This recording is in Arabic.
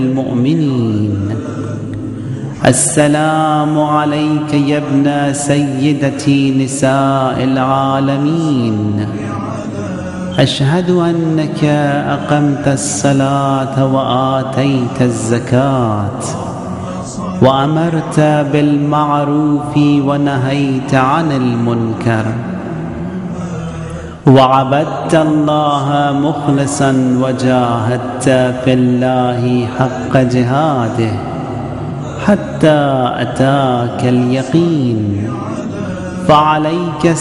المؤمنين. السلام عليك يا ابن سيدتي نساء العالمين. أشهد أنك أقمت الصلاة وآتيت الزكاة وأمرت بالمعروف ونهيت عن المنكر وعبدت الله مخلصا وجاهدت في الله حق جهاده حتى أتاك اليقين. فعليك